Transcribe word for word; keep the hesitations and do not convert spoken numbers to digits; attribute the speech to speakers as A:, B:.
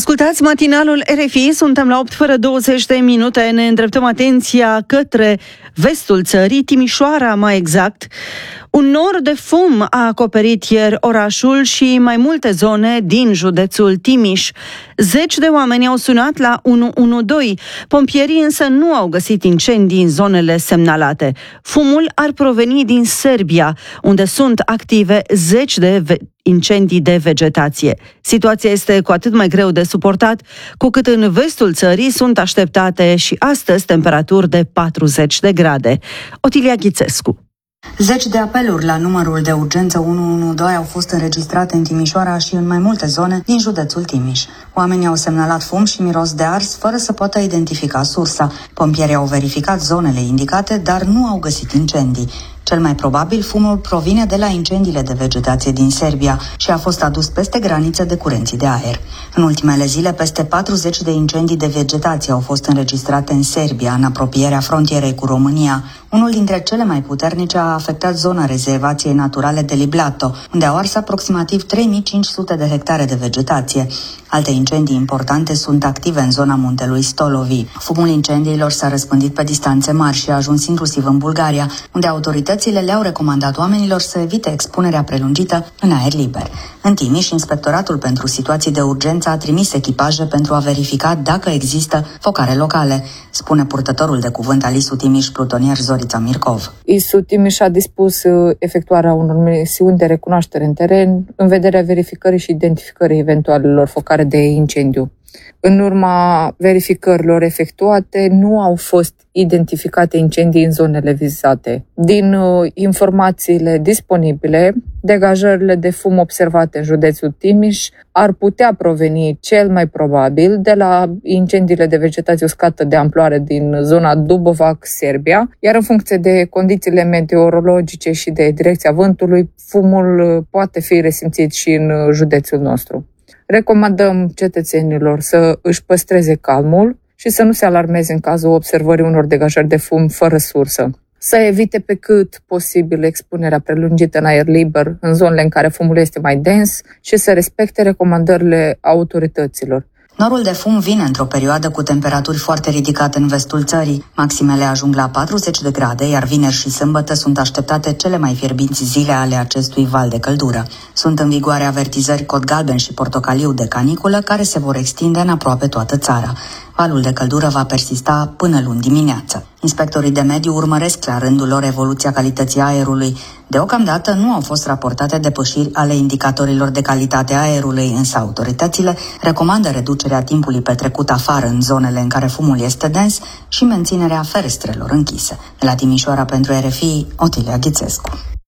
A: Ascultați matinalul R F I, suntem la opt fără douăzeci de minute, ne îndreptăm atenția către vestul țării, Timișoara mai exact. Un nor de fum a acoperit ieri orașul și mai multe zone din județul Timiș. Zeci de oameni au sunat la unu unu doi. Pompierii însă nu au găsit incendii în zonele semnalate. Fumul ar proveni din Serbia, unde sunt active zeci de ve- incendii de vegetație. Situația este cu atât mai greu de suportat, cu cât în vestul țării sunt așteptate și astăzi temperaturi de patruzeci de grade. Otilia Ghițescu.
B: Zeci de apeluri la numărul de urgență unu unu doi au fost înregistrate în Timișoara și în mai multe zone din județul Timiș. Oamenii au semnalat fum și miros de ars fără să poată identifica sursa. Pompierii au verificat zonele indicate, dar nu au găsit incendii. Cel mai probabil, fumul provine de la incendiile de vegetație din Serbia și a fost adus peste graniță de curenții de aer. În ultimele zile, peste patruzeci de incendii de vegetație au fost înregistrate în Serbia, în apropierea frontierei cu România. Unul dintre cele mai puternice a afectat zona rezervației naturale de Liblato, unde au ars aproximativ trei mii cinci sute de hectare de vegetație. Alte incendii importante sunt active în zona muntelui Stolovi. Fumul incendiilor s-a răspândit pe distanțe mari și a ajuns inclusiv în Bulgaria, unde autoritățile le-au recomandat oamenilor să evite expunerea prelungită în aer liber. În Timiș, Inspectoratul pentru Situații de Urgență a trimis echipaje pentru a verifica dacă există focare locale, spune purtătorul de cuvânt al I S U Timiș, plutonier Zorița Mircov.
C: I S U Timiș a dispus efectuarea unor misiuni de recunoaștere în teren în vederea verificării și identificării eventualelor focare de incendiu. În urma verificărilor efectuate, nu au fost identificate incendii în zonele vizate. Din uh, informațiile disponibile, degajările de fum observate în județul Timiș ar putea proveni cel mai probabil de la incendiile de vegetație uscată de amploare din zona Dubovac, Serbia, iar în funcție de condițiile meteorologice și de direcția vântului, fumul poate fi resimțit și în județul nostru. Recomandăm cetățenilor să își păstreze calmul și să nu se alarmeze în cazul observării unor degajări de fum fără sursă. Să evite pe cât posibil expunerea prelungită în aer liber în zonele în care fumul este mai dens și să respecte recomandările autorităților.
B: Norul de fum vine într-o perioadă cu temperaturi foarte ridicate în vestul țării. Maximele ajung la patruzeci de grade, iar vineri și sâmbătă sunt așteptate cele mai fierbinți zile ale acestui val de căldură. Sunt în vigoare avertizări cod galben și portocaliu de caniculă, care se vor extinde în aproape toată țara. Valul de căldură va persista până luni dimineață. Inspectorii de mediu urmăresc la rândul lor evoluția calității aerului. Deocamdată nu au fost raportate depășiri ale indicatorilor de calitate a aerului, însă autoritățile recomandă reducerea timpului petrecut afară în zonele în care fumul este dens și menținerea ferestrelor închise. De la Timișoara pentru R F I, Otilia Ghițescu.